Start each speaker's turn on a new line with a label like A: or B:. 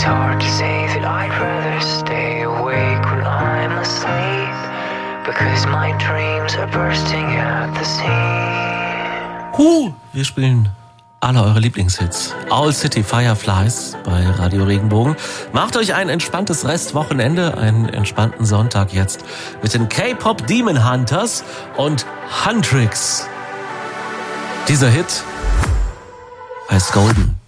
A: It's hard to say that I'd rather stay awake when I'm asleep, because my dreams are bursting at the seams.
B: Wir spielen alle eure Lieblingshits. Owl City Fireflies bei Radio Regenbogen. Macht euch ein entspanntes Restwochenende, einen entspannten Sonntag jetzt mit den K-Pop Demon Hunters und Huntrix. Dieser Hit heißt Golden.